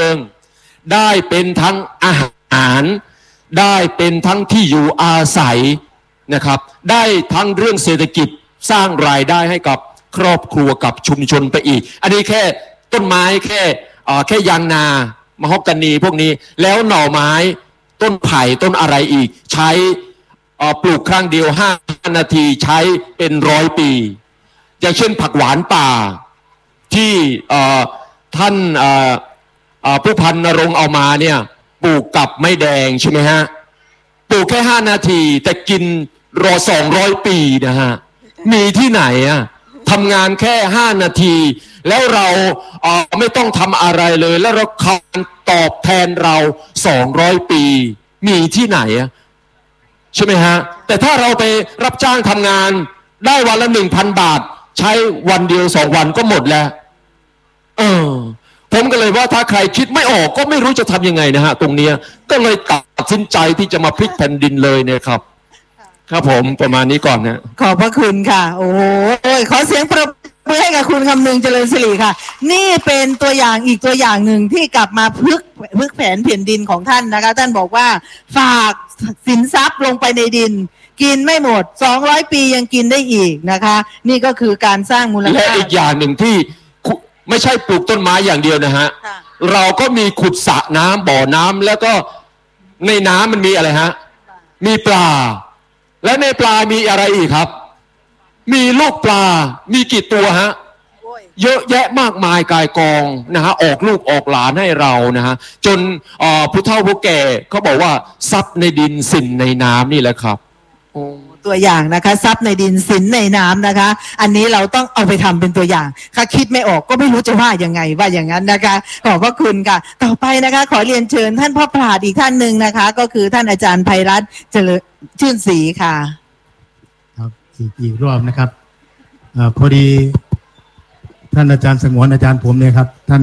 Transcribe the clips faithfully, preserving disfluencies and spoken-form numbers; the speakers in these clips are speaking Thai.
งได้เป็นทั้งอาหารได้เป็นทั้งที่อยู่อาศัยนะครับได้ทั้งเรื่องเศรษฐกิจสร้างรายได้ให้กับครอบครัวกับชุมชนไปอีกอันนี้แค่ต้นไม้แค่แค่ยางนามะฮอกกานีพวกนี้แล้วหน่อไม้ต้นไผ่ต้นอะไรอีกใช้ปลูกครั้งเดียวห้านาทีใช้เป็นร้อยปีอย่างเช่นผักหวานป่าที่ท่านผู้พันนรงค์เอามาเนี่ยปลูกกับไม้แดงใช่ไหมฮะปลูกแค่ห้านาทีแต่กินรอสองร้อยปีนะฮะมีที่ไหนอะทำงานแค่ห้านาทีแล้วเราเอ่อไม่ต้องทำอะไรเลยแล้วเราคานตอบแทนเราสองร้อยปีมีที่ไหนอะใช่ไหมฮะแต่ถ้าเราไปรับจ้างทำงานได้วันละหนึ่งพันบาทใช้วันเดียวสองวันก็หมดแล้วเออผมก็เลยว่าถ้าใครคิดไม่ออกก็ไม่รู้จะทำยังไงนะฮะตรงเนี้ยก็เลยตัดสินใจที่จะมาพลิกแผ่นดินเลยเนี่ยครับครับผมประมาณนี้ก่อนนะขอบพระคุณค่ะโอ้โหขอเสียงปรบมือให้กับคุณคำนึงเจริญศิริค่ะนี่เป็นตัวอย่างอีกตัวอย่างหนึ่งที่กลับมาพึกพึกแผนแผ่นดินของท่านนะคะท่านบอกว่าฝากสินทรัพย์ลงไปในดินกินไม่หมดสองร้อยปียังกินได้อีกนะคะนี่ก็คือการสร้างมูลค่าและอีกอย่างหนึ่งที่ไม่ใช่ปลูกต้นไม้อย่างเดียวนะฮะเราก็มีขุดสระน้ำบ่อน้ำแล้วก็ในน้ำมันมีอะไรฮะมีปลาและในปลามีอะไรอีกครับมีลูกปลามีกี่ตัวฮะเยอะแยะมากมายกายกองนะฮะออกลูกออกหลานให้เรานะฮะจนผู้เฒ่าผู้แก่เขาบอกว่าทรัพย์ในดินสินในน้ำนี่แหละครับตัวอย่างนะคะทรัพย์ในดินสินในน้ำนะคะอันนี้เราต้องเอาไปทำเป็นตัวอย่างถ้าคิดไม่ออกก็ไม่รู้จะว่ายังไงว่าอย่างนั้นนะคะขอบพระคุณค่ะต่อไปนะคะขอเรียนเชิญท่านพ่อปราชญ์อีกท่านหนึ่งนะคะก็คือท่านอาจารย์ไพรัตน์เจริญชื่นศรีค่ะครับอีกอีกรอบนะครับอพอดีท่านอาจารย์สงวนอาจารย์ผมเนี่ยครับท่าน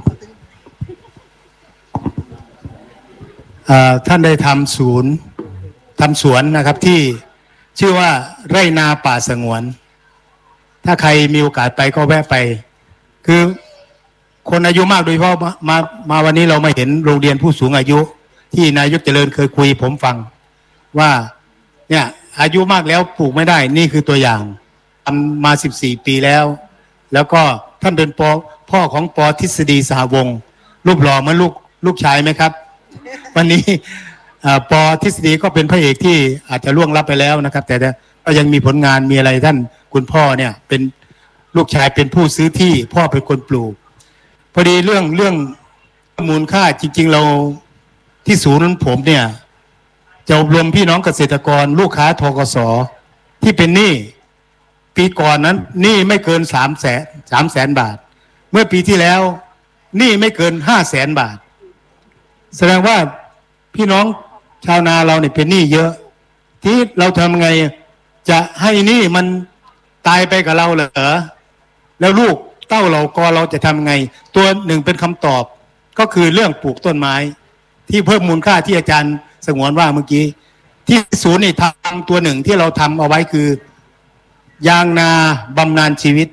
ท่านได้ทำศูนย์ทำสวนนะครับที่ชื่อว่าไร่นาป่าสงวนถ้าใครมีโอกาสไปก็แวะไปคือคนอายุมากโดยเฉพาะมามามาวันนี้เรามาเห็นโรงเรียนผู้สูงอายุที่นายกเจริญเคยคุยผมฟังว่าเนี่ยอายุมากแล้วปลูกไม่ได้นี่คือตัวอย่างทำมาสิบสี่ปีแล้วแล้วก็ท่านเป็นปอพ่อของปอทฤษฎีสหวงศ์รูปหล่อเหมือนลูกลูกชายไหมครับวันนี้ปอทฤษฎีก็เป็นพระเอกที่อาจจะล่วงลับไปแล้วนะครับแต่ก็ยังมีผลงานมีอะไรท่านคุณพ่อเนี่ยเป็นลูกชายเป็นผู้ซื้อที่พ่อเป็นคนปลูกพอดีเรื่องเรื่องมูลค่าจริงๆเราที่ศูนย์ผมเนี่ยจะอบรมพี่น้องเกษตรกรลูกค้าธกส.ที่เป็นหนี้ปีก่อนนั้นหนี้ไม่เกินสามแสนสามแสนบาทเมื่อปีที่แล้วหนี้ไม่เกินห้าแสนบาทแสดงว่าพี่น้องชาวนาเราเนี่ยเป็นหนี้เยอะที่เราทำไงจะให้หนี้มันตายไปกับเราเหรอแล้วลูกเต้าเราก็เราจะทำไงตัวหนึ่งเป็นคำตอบก็คือเรื่องปลูกต้นไม้ที่เพิ่มมูลค่าที่อาจารย์สงวนว่าเมื่อกี้ที่ศูนย์นี่ทำตัวหนึ่งที่เราทำเอาไว้คือยางนาบำนาญชีวิต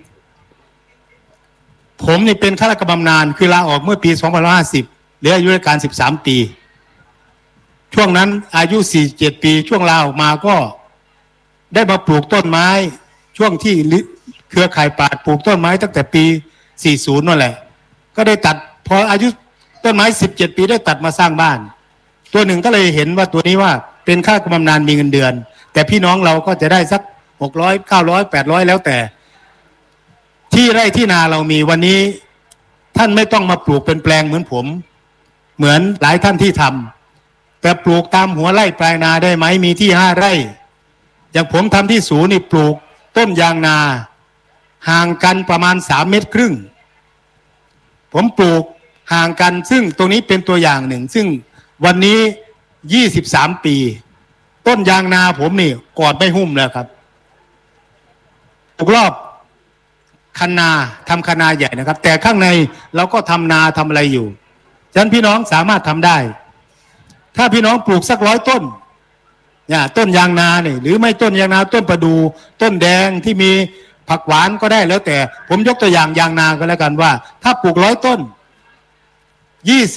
ผมนี่เป็นข้าราชการบำนาญคือลาออกเมื่อปีสองพันห้าร้อยห้าสิบเหลืออายุราชการสิบสามปีช่วงนั้นอายุสี่สิบเจ็ดปีช่วงลาออกมาก็ได้มาปลูกต้นไม้ช่วงที่เครือข่ายป่าปลูกต้นไม้ตั้งแต่ปีสี่สิบนั่นแหละก็ได้ตัดพออายุต้นไม้สิบเจ็ดปีได้ตัดมาสร้างบ้านตัวหนึ่งก็เลยเห็นว่าตัวนี้ว่าเป็นข้าราชการบำนาญมีเงินเดือนแต่พี่น้องเราก็จะได้สักหกร้อยเก้าร้อยแปดร้อยแล้วแต่ที่ไร่ที่นาเรามีวันนี้ท่านไม่ต้องมาปลูกเป็นแปลงเหมือนผมเหมือนหลายท่านที่ทำแต่ปลูกตามหัวไร่ปลายนาได้ไหมมีที่ห้าไร่อย่างผมทำที่ศูนย์นี่ปลูกต้นยางนาห่างกันประมาณสามเมตรครึ่งผมปลูกห่างกันซึ่งตรงนี้เป็นตัวอย่างหนึ่งซึ่งวันนี้ยี่สิบสามปีต้นยางนาผมนี่กอดไม่หุ้มแล้วครับปลูกรอบคันนาทำคันนาใหญ่นะครับแต่ข้างในเราก็ทำนาทำอะไรอยู่ฉะนั้นพี่น้องสามารถทำได้ถ้าพี่น้องปลูกสักร้อยต้นเนี่ยต้นยางนาเนี่ยหรือไม่ต้นยางนาต้นประดูต้นแดงที่มีผักหวานก็ได้แล้วแต่ผมยกตัวอย่างยางนาก็แล้วกันว่าถ้าปลูกร้อยต้นยี่สิบ